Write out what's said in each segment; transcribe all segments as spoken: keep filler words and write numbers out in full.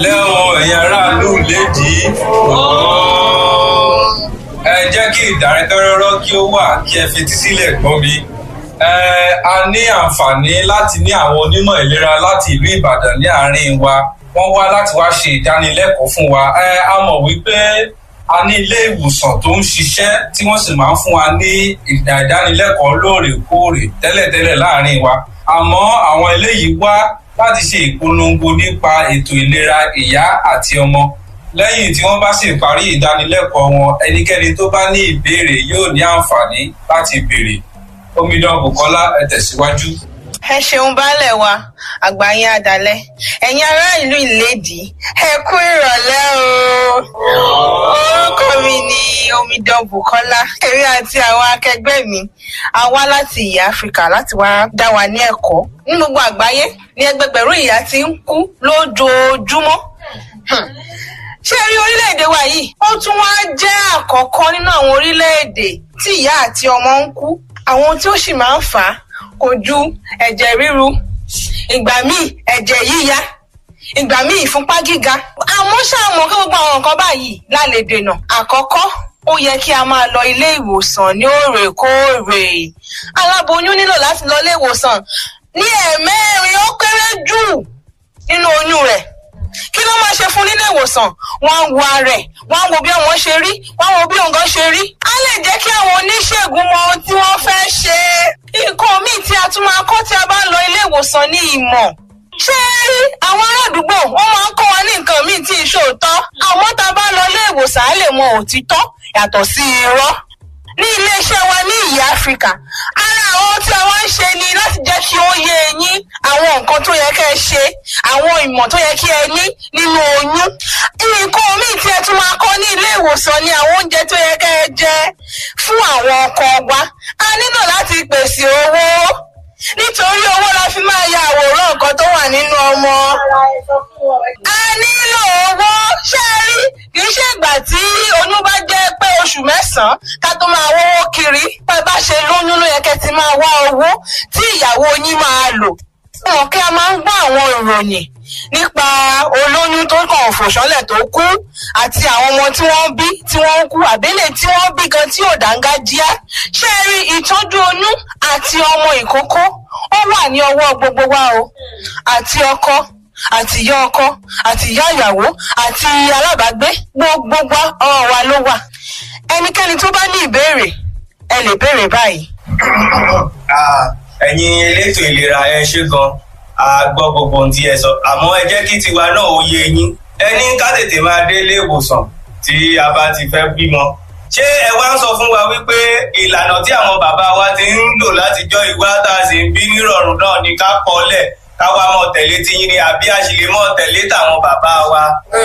ẹ̀lẹ́ o ẹ̀yin aráàlú lédìí. ẹ jẹ́ kí ìdáríkẹ́rọ́rọ́ kí ó wà kí ẹ fetí sílẹ̀ gbọ́ mi. a ní àǹfààní láti ní àwọn onímọ̀ ìlera láti ìlú Ìbàdàn ní àárín wa. Wọ́n wá láti wá ṣe ìdánilẹ́kọ̀ọ́ fún wa. a mọ̀ wípé a ní ilé ìwòsàn tó ń ṣiṣẹ́ tí wọ́n sì máa ń fún wa ní ìdánilẹ́kọ̀ọ́ lóòrèkóòrè tẹ́lẹ̀tẹ́lẹ̀ láàárín wa. Àmọ́ àwọn eléyìí wá láti ṣe ìpolongo nípa ètò ìlera ìyá àti ọmọ. Lẹ́yìn tí wọ́n bá sì parí ìdánilẹ́kọ̀ọ́ wọn, ẹnikẹ́ni tó bá ní ìbéèrè yóò ní àǹfààní láti béèrè. Omidan Bùkọ́lá, ẹ tẹ̀síwájú. Ẹ ṣeun baálẹ̀ wa, àgbáyé adalẹ́. Ẹ̀yin ará ìlú Ìlédìí, ẹ kú ìrọ̀lẹ́ o. Orúkọ mi ni Omidan Bùkọ́lá. Èmi àti àwọn akẹgbẹ́ mi a wá láti ìyá Áfíríkà láti wá dá wa ní ẹ̀kọ́. Ní gbogbo àgbáyé ni ẹgbẹgbẹ̀rún ìyá ti ń kú lójoojúmọ́. Ṣé rí orílẹ̀-èdè wa yìí? Ó tún wá jẹ́ àkọ́kọ́ nínú àwọn orílẹ̀-èdè tí ìyá àti ọmọ ń kú. Àwọn tí ó sì máa ń fà á kò ju ẹ̀jẹ̀ ríru, ìgbà míì ẹ̀jẹ̀ yíya, ìgbà míì ìfúnpá gíga. Àmọ́ ṣàmọ̀ kí gbogbo àwọn nǹkan báyìí la lè dènà. Àkọ́kọ́, ó yẹ kí a máa lọ ilé ìwòsàn ní òrèkóòrè. Aláboyún nílò láti lọ ilé ìwòsàn ní ẹ̀ẹ̀mẹ́rin ó kéré jù nínú oyún rẹ̀. Kí ló máa ṣe fún nílé ìwòsàn? Wọ́n ń wo ara ẹ̀, wọ́n ń wo bí ọmọ ṣe rí, wọ́n ń wo bí nǹkan ṣe rí. Á lè jẹ́ kí àwọn oníṣègùn mọ ohun tí wọ́n fẹ́ ṣe. Nǹkan míì tí a tún máa kọ́ tí a bá ń lọ ilé ìwòsàn ní ìmọ̀. Ṣé àwọn ará àdúgbò wọ́n máa ń kọ́ wa ní nǹkan míì tí ìṣòótọ́? Àmọ́ tá a bá lọ ilé ìwòsàn á lè mọ òtítọ́ yàtọ̀ sí irọ́. Ní iléeṣẹ́ wa ní ìyá Áfíríkà, ara àwọn tí a wá ń ṣe ni láti jẹ́ kí ó yé yín àwọn nǹkan tó yẹ kẹ́ ẹ ṣe, àwọn ìmọ̀ tó yẹ kí ẹ ní nínú oyún. Nǹkan míì tí ẹ tún máa kọ́ ní ilé ìwòsàn ni àwọn oúnjẹ tó yẹ kẹ́ ẹ jẹ fún àwọn ọkọ wa. A nílò láti pèsè owó nítorí owó la fi máa ya àwòrán nǹkan tó wà nínú ọmọ. A nílò owó, ṣé ẹ rí? Kì í ṣe ìgbà tí oyún bá jẹ́ pé oṣù mẹ́sàn-án ká tó máa wọ́wọ́ kiri. Pé bá ṣe lóyún ló yẹ kẹ́ ti máa wá owó tí ìyàwó yín máa lò. Mọ̀ kí a máa ń gbọ́ àwọn ìròyìn nípa olóyún tó kàn fòṣánlẹ̀ tó kú àti àwọn ọmọ tí wọ́n bí tí wọ́n kú àbẹ́lẹ̀ tí wọ́n bí gan tí ò dáńgájíá. Ṣé ẹ rí ìtọ́jú oyún àti ọmọ ìkókó ó wà ní ọwọ́ gbogbo wa o, àti ọkọ àti ìyá ọkọ àti ìyá ìyàwó àti alábàágbé gbogbo wa ọwọ́ wa ló wà. Ẹnikẹ́ni tó bá ní ìbéèrè ẹ lè béèrè báyìí. Ẹ̀yin elétò ìlera ẹ ṣé gan, a gbọ́ gbogbo ohun tí ẹ sọ, àmọ́ ẹ jẹ́ kí tiwa náà ó yé yín. Ẹ ní ká tètè máa dé ilé ìwòsàn tí a bá ti fẹ́ bímọ. Ṣé ẹ wá ń sọ fún wa wípé ìlànà tí àwọn bàbá wa ti ń lò látijọ́ ìwá tá a sì ń bí nírọ̀rùn náà ni ká kọ́lẹ̀ ká wá mọ̀ tẹ̀lé tiyín ni àbí a sì lè mọ̀ tẹ̀lé tàwọn bàbá wa? Ẹ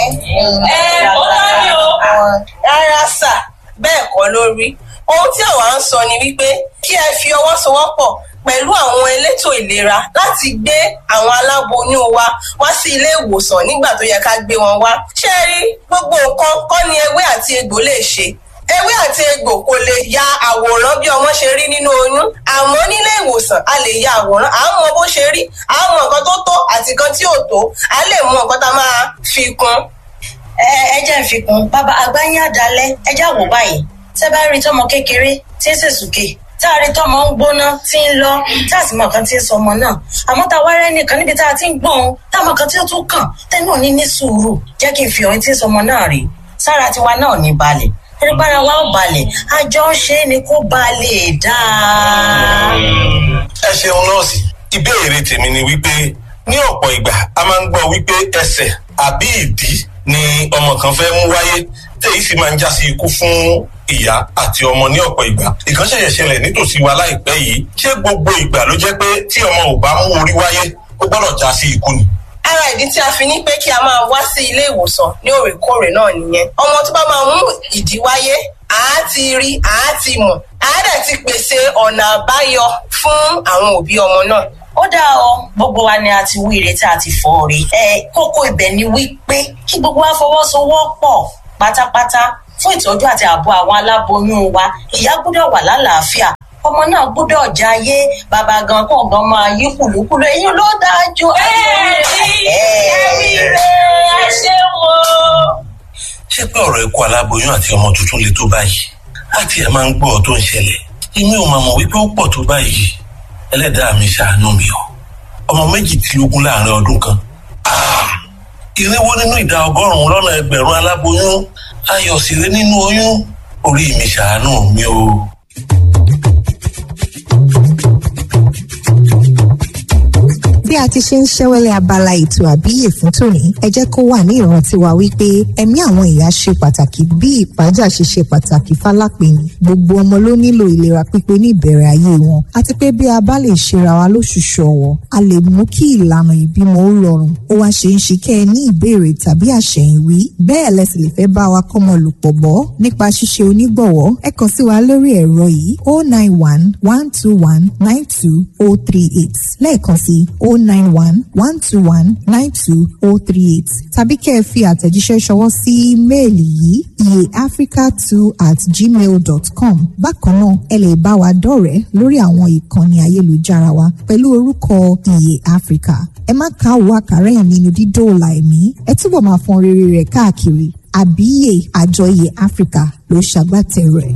ó dárí o. Rárá sà, bẹ́ẹ̀ kọ́ ló rí. Ohun tí àwa ń sọ ni wípé kí ẹ fi ọwọ́ sowọ́pọ̀ pẹ̀lú àwọn elétò ìlera láti gbé àwọn aláboyún wa wá sí ilé ìwòsàn nígbà tó yẹ ká gbé wọn wá. Ṣé ẹ rí gbogbo nǹkan kọ́ ni ewé àti egbò lè ṣe? Ewé àti egbò kò lè ya àwòrán bí ọmọ ṣe rí nínú oyún. Àmọ́ nílé ìwòsàn a lè ya àwòrán, à ń mọ bó ṣe rí, à ń mọ nǹkan tó tó àti nǹkan tí ò tó, a lè mọ nǹkan tá a máa fi kún. ẹ jẹ́ ń fi kún bàbá àgbáyé àdálẹ́ ẹ já wò báyìí. Tẹ́ bá rí tọmọ kékeré tí ń sèsùkè, tá a rí tọmọ ń gbóná tí ń lọ, tá a sì mọ nǹkan tí ń sọ ọmọ náà. Àmọ́ tá a wá rẹ́ nìkan níbi tá a ti ń gbọ́n, tá a mọ nǹkan tí ó tún kàn, tẹ́ náà ní ní sùúrù. Jẹ́ kí n fi ọ̀hún tí ń sọ ọmọ náà rí. Sára tiwa náà ní balẹ̀. Ẹ̀rọ̀pára wa ò balẹ̀, àjọ ń ṣe é ni kó balẹ̀ dáa. Ẹ ṣeun nọ́ọ̀sì, ìbéèrè tèmi ni wípé ní ọ̀pọ̀ ìgbà a máa ń gbọ́ wípé ẹsẹ̀ àbí ìdí ni ọmọ kan fẹ́ mú wáyé, tèyí sì máa ń já sí ikú fún ìyá àti ọmọ ní ọ̀pọ̀ ìgbà. Ìkan ṣẹ̀ṣẹ̀ ṣẹlẹ̀ nítòsí wa láìpẹ́ yìí. Ṣé gbogbo ìgbà ló jẹ́ pé tí ọmọ ò bá mú orí wáyé ó gbọ́dọ̀ já sí ikú ni? Ara ìdí tí a fi ní pé kí a máa wá sí ilé ìwòsàn ní òrèkóòrè náà nìyẹn. Ọmọ tó bá máa mú ìdí wáyé, àá ti rí, àá ti mọ̀, àá dẹ̀ ti pèsè ọ̀nà àbáyọ fún àwọn òbí ọmọ náà. Ó dáa ọ, gbogbo wa ni a ti wí ire tí a ti fọ́ rí. Ẹ kókó ibẹ̀ ni wípé kí gbogbo wa fọwọ́sowọ́pọ̀ pátápátá fún ìtọ́jú àti ààbò àwọn aláboyún wa. Ìyá gbọ́dọ̀ wà lálàáfíà, ọmọ náà gbọ́dọ̀ jayé, bàbá gan kàn gan máa yí kùlùkùlù. Èyí ló dáa jù. Ẹ rí ẹ rí rẹ. pé ọ̀rọ̀ ikú aláboyún àti ọmọ tuntun le tó báyìí láti ẹ̀ máa ń gbọ́ ọ tó ń ṣẹlẹ̀ èmi ò máa mọ̀ wípé ó pọ̀ tó báyìí ẹlẹ́dàá mi ṣàánú mi o ọmọ méjìdínlógún láàrin ọdún kan ìrínwó nínú ìdá ọgọ́rùn-ún lọ́nà ẹgbẹ̀rún aláboyún ayọ̀ sì rí nínú oyún orí mi ṣàánú mi o. bí a ti ṣe ń ṣẹ́wẹ́lẹ́ abala ètò àbíyè fún tòní ẹ jẹ́ kó wà ní ìrántí wa wípé ẹ̀mí àwọn ìyá ṣe pàtàkì bí ìpájà ṣe ṣe pàtàkì fálápẹ̀yìn gbogbo ọmọ ló nílò ìlera pípé ní ìbẹ̀rẹ̀ ayé wọn àti pé bí a bá lè ṣera wa lóṣùṣù ọ̀wọ̀ a lè mú kí ìlànà ìbímọ ó rọrùn ó wá ṣe ń ṣe kẹ́ ẹ ní ìbéèrè tàbí àṣẹ̀yìnwí bẹ́ẹ̀ lẹ sì lè fẹ́ bá wa kọ́mọ lòpọ̀ bọ́ nípa ṣíṣe onígbọ̀wọ́ ẹ kàn sí wa lórí ẹ̀rọ yìí oh nine one one two one nine two oh three eight lẹ́ẹ̀kan sí oh nine one one two one nine two oh three eight tàbí kẹ́ ẹ fi àtẹ̀jíṣẹ́ ṣọwọ́ sí ímeèlì yìí iyeafrica two at gmail dot com bákan náà ẹ lè bá wa dọ̀rẹ́ lórí àwọn ìkànnì ayélujára wa pẹ̀lú orúkọ Iye Africa ẹ má ká òwò àkàrẹ́yìn nínú dídóòlà ẹ̀mí ẹ túbọ̀ máa fọn rere rẹ̀ káàkiri àbíyè àjọ Iye Africa ló ṣagbátẹrù ẹ̀.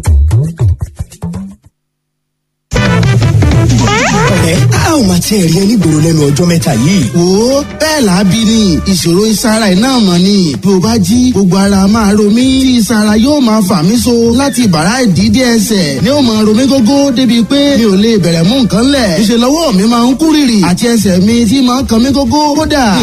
ẹ a ò máa tiẹ̀ rí ẹ nígboro lẹ́nu ọjọ́ mẹ́ta yìí. wo bẹ́ẹ̀ làábí ni ìṣòro ìsara iná mọ̀ ni bí o bá jí gbogbo ara máa ro mí tí ìsara yóò máa fà mí so láti bàrá ìdídé ẹsẹ̀ ni ó máa ro mí gógó débi pé mi ò lè bẹ̀rẹ̀ mú nǹkan lẹ̀ ìṣe lọ́wọ́ mi máa ń kú rìrì àti ẹsẹ̀ mi tí máa ń kan mí gógó kódà